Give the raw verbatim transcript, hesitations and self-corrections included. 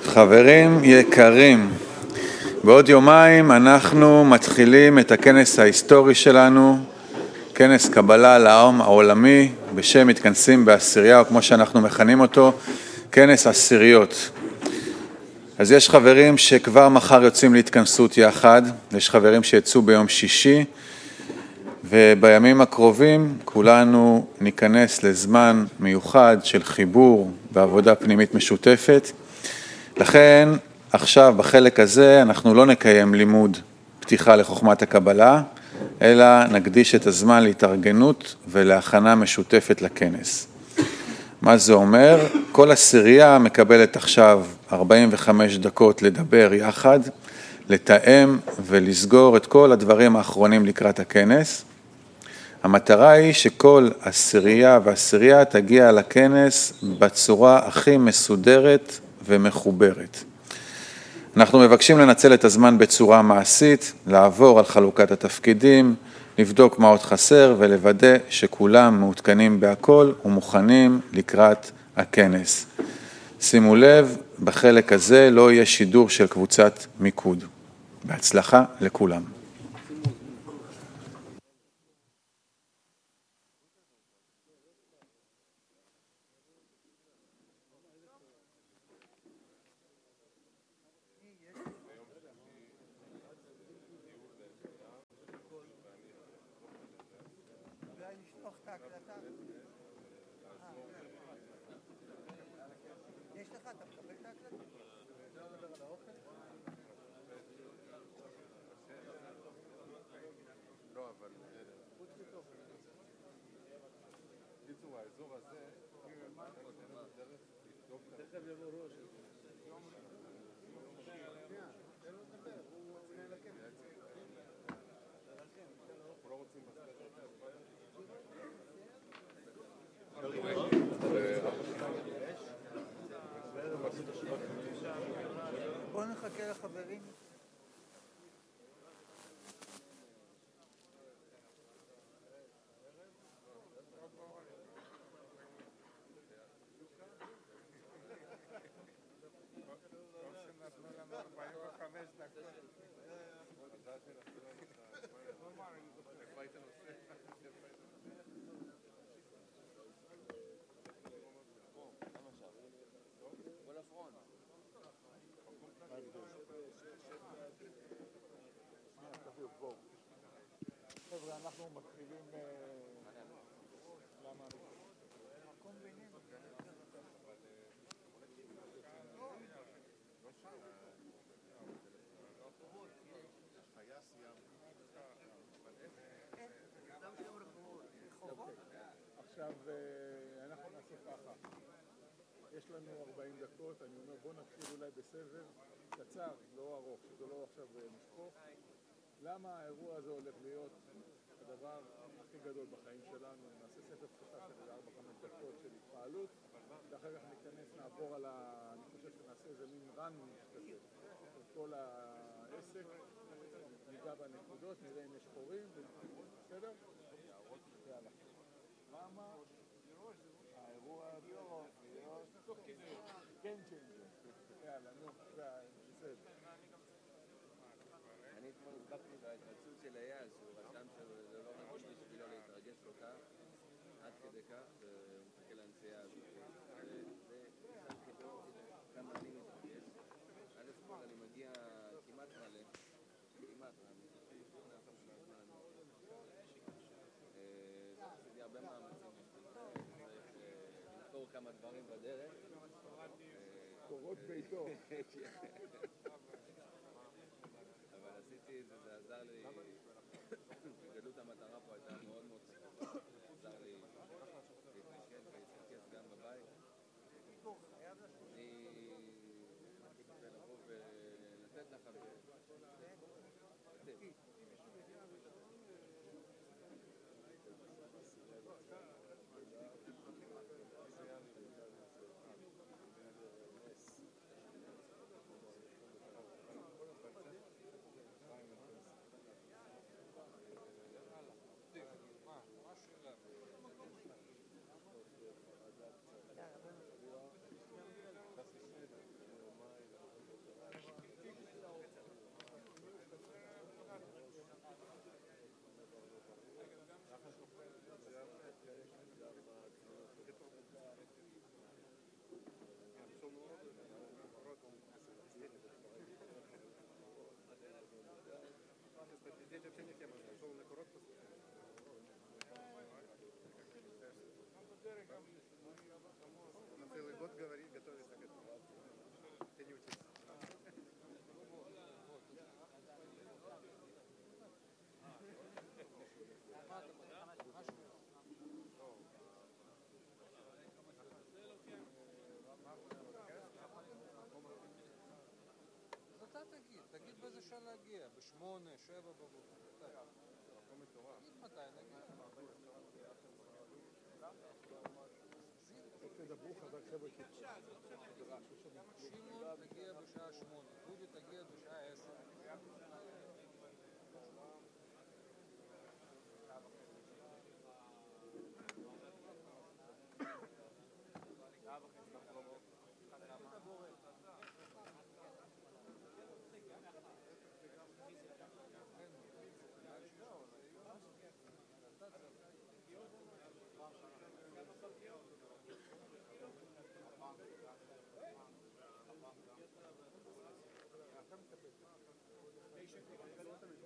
חברים יקרים, בעוד יומיים אנחנו מתחילים את הכנס ההיסטורי שלנו, כנס קבלה לעם העולמי בשם מתכנסים בעשירייה, או כמו שאנחנו מכנים אותו, כנס עשיריות. אז יש חברים שכבר מחר יוצאים להתכנסות יחד, יש חברים שיצאו ביום שישי, ובימים הקרובים כולנו ניכנס לזמן מיוחד של חיבור בעבודה פנימית משותפת. לכן עכשיו בחלק הזה אנחנו לא נקיים לימוד פתיחה לחוכמת הקבלה, אלא נקדיש את הזמן להתארגנות ולהכנה משותפת לכנס. מה זה אומר? כל עשירייה מקבלת עכשיו ארבעים וחמש דקות לדבר יחד, לתאם ולסגור את כל הדברים האחרונים לקראת הכנס. המטרה היא שכל עשירייה ועשירייה תגיע לכנס בצורה הכי מסודרת ומחוברת. אנחנו מבקשים לנצל את הזמן בצורה מעשית, לעבור על חלוקת התפקידים, לבדוק מה עוד חסר ולוודא שכולם מעודכנים בהכל ומוכנים לקראת הכנס. שימו לב, בחלק הזה לא יהיה שידור של קבוצת מיקוד. בהצלחה לכולם. בואו נחכה לחברים. חבר'ה, אנחנו מתחילים למה מקום בינינו עכשיו אנחנו נעשה ככה, יש לנו ארבעים דקות, אני אומר בוא נתחיל אולי בסבב קצר, לא ארוך, שזה לא עכשיו נשפוך. למה האירוע הזה הולך להיות הדבר הכי גדול בחיים שלנו? נעשה ספר פתיחה של ארבע חמש דקות של התפעלות, ואחר כך ניכנס, נעבור על ה... אני חושב שנעשה איזה מין רן כזה של כל העסק, ניגע בנקודות, נראה אם יש חורים, בסדר? יאללה. למה האירוע הזה הולך להיות כן צ'יינג'ר? יאללה, נו, בסדר. אני אתמול הסבקתי בהתרצות של אייל, שהוא רשם שזה לא רגיל בשבילו להתרגש כל כך, עד כדי כך, שהוא מחכה לנסיעה הזאת. זה חידור כמה אני מתרגש. עד אתמול אני מגיע כמעט מלא, כמעט מלא. עשיתי הרבה מאמצים, צריך לפתור כמה דברים בדרך. קורות ביתו. אבל עשיתי את זה, זה עזר לי, גדלות המטרה פה הייתה מאוד מאוד סיפור, עזר לי להתנשק ולהתרכז גם בבית. אני רוצה לבוא ולתת לך ולתת. Здесь вообще не тема, шел на коротко. На целый год говорить, готовиться к этому. Ты не учишься. אז אתה תגיד, תגיד באיזה שעה להגיע, בשמונה, שבע בבוקר. תגיד מתי נגיע. תדברו חזק חבר'ה. שמעון תגיע בשעה שמונה, דודי תגיע בשעה עשר. אתה מסתפק.